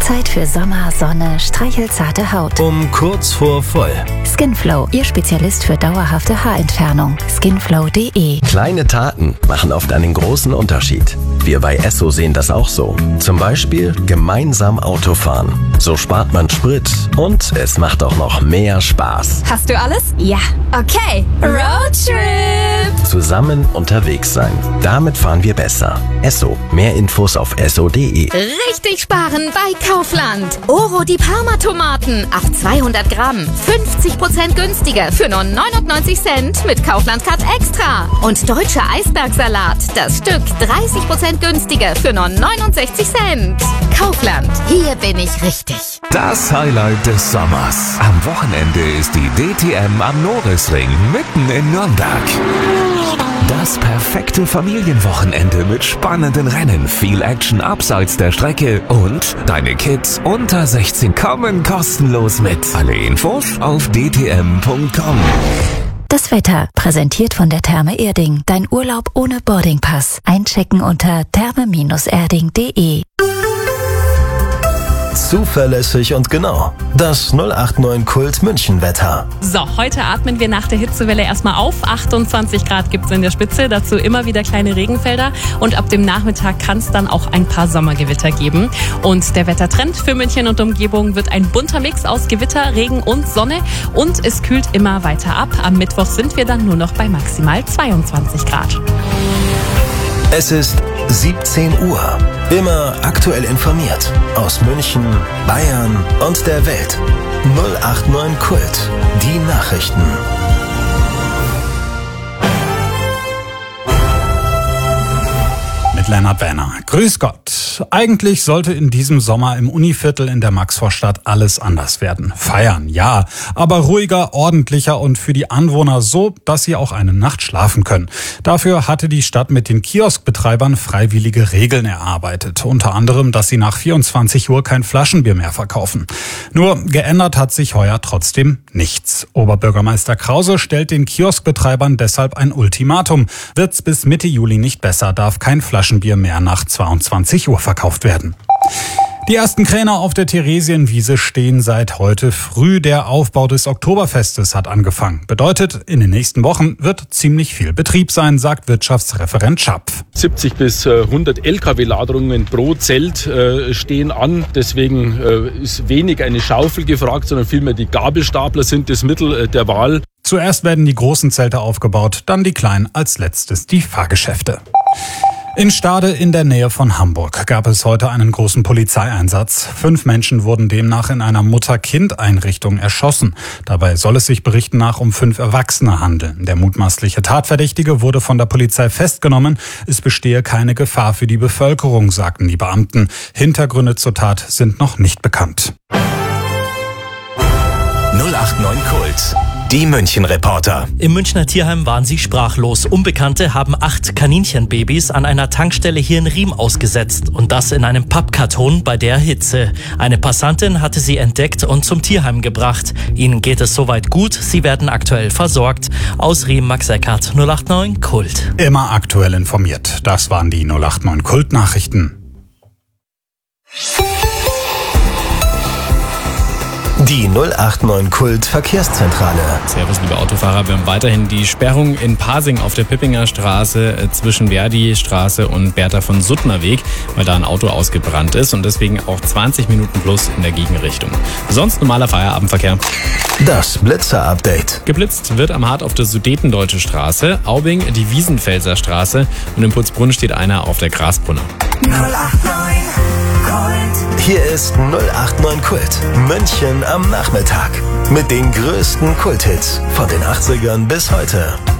Zeit für Sommer, Sonne, streichelzarte Haut. Um kurz vor voll. Skinflow, Ihr Spezialist für dauerhafte Haarentfernung. Skinflow.de. Kleine Taten machen oft einen großen Unterschied. Wir bei Esso sehen das auch so. Zum Beispiel gemeinsam Auto fahren. So spart man Sprit und es macht auch noch mehr Spaß. Hast du alles? Ja. Okay. Roadtrip! Zusammen unterwegs sein. Damit fahren wir besser. Esso. Mehr Infos auf esso.de. Richtig sparen bei Kaufland. Oro die Parma-Tomaten auf 200 Gramm. 50% günstiger für nur 99 Cent mit Kaufland Card Extra. Und deutscher Eisbergsalat. Das Stück 30% günstiger für nur 69 Cent. Kaufland. Hier bin ich richtig. Das Highlight des Sommers. Am Wochenende ist die DTM am Norisring mitten in Nürnberg. Das perfekte Familienwochenende mit spannenden Rennen, viel Action abseits der Strecke und deine Kids unter 16 kommen kostenlos mit. Alle Infos auf dtm.com. Das Wetter, präsentiert von der Therme Erding. Dein Urlaub ohne Boardingpass. Einchecken unter therme-erding.de. Zuverlässig und genau. Das 089 Kult München Wetter. So, heute atmen wir nach der Hitzewelle erstmal auf. 28 Grad gibt's in der Spitze, dazu immer wieder kleine Regenfelder und ab dem Nachmittag kann es dann auch ein paar Sommergewitter geben. Und der Wettertrend für München und Umgebung wird ein bunter Mix aus Gewitter, Regen und Sonne und es kühlt immer weiter ab. Am Mittwoch sind wir dann nur noch bei maximal 22 Grad. Es ist 17 Uhr. Immer aktuell informiert. Aus München, Bayern und der Welt. 089 Kult. Die Nachrichten. Mit Lennart Werner. Grüß Gott. Eigentlich sollte in diesem Sommer im Univiertel in der Maxvorstadt alles anders werden. Feiern, ja, aber ruhiger, ordentlicher und für die Anwohner so, dass sie auch eine Nacht schlafen können. Dafür hatte die Stadt mit den Kioskbetreibern freiwillige Regeln erarbeitet. Unter anderem, dass sie nach 24 Uhr kein Flaschenbier mehr verkaufen. Nur geändert hat sich heuer trotzdem nichts. Oberbürgermeister Krause stellt den Kioskbetreibern deshalb ein Ultimatum. Wird's bis Mitte Juli nicht besser, darf kein Flaschenbier mehr nach 22 Uhr verkauft werden. Die ersten Kräne auf der Theresienwiese stehen seit heute früh. Der Aufbau des Oktoberfestes hat angefangen. Bedeutet, in den nächsten Wochen wird ziemlich viel Betrieb sein, sagt Wirtschaftsreferent Schapf. 70 bis 100 Lkw-Laderungen pro Zelt stehen an. Deswegen ist wenig eine Schaufel gefragt, sondern vielmehr die Gabelstapler sind das Mittel der Wahl. Zuerst werden die großen Zelte aufgebaut, dann die kleinen, als letztes die Fahrgeschäfte. In Stade in der Nähe von Hamburg gab es heute einen großen Polizeieinsatz. 5 Menschen wurden demnach in einer Mutter-Kind-Einrichtung erschossen. Dabei soll es sich Berichten nach um 5 Erwachsene handeln. Der mutmaßliche Tatverdächtige wurde von der Polizei festgenommen. Es bestehe keine Gefahr für die Bevölkerung, sagten die Beamten. Hintergründe zur Tat sind noch nicht bekannt. 089 Kult. Die München-Reporter. Im Münchner Tierheim waren sie sprachlos. Unbekannte haben 8 Kaninchenbabys an einer Tankstelle hier in Riem ausgesetzt. Und das in einem Pappkarton bei der Hitze. Eine Passantin hatte sie entdeckt und zum Tierheim gebracht. Ihnen geht es soweit gut. Sie werden aktuell versorgt. Aus Riem, Max Eckert, 089 Kult. Immer aktuell informiert. Das waren die 089 Kult-Nachrichten. Die 089 Kult Verkehrszentrale. Servus, liebe Autofahrer. Wir haben weiterhin die Sperrung in Pasing auf der Pippinger Straße zwischen Verdi-Straße und Bertha von Suttner Weg, weil da ein Auto ausgebrannt ist und deswegen auch 20 Minuten plus in der Gegenrichtung. Sonst normaler Feierabendverkehr. Das Blitzer-Update. Geblitzt wird am Hart auf der Sudetendeutsche Straße, Aubing die Wiesenfelser Straße und in Putzbrunn steht einer auf der Grasbrunner. 089 Kult. Hier ist 089 Kult. München am Nachmittag. Mit den größten Kulthits von den 80ern bis heute.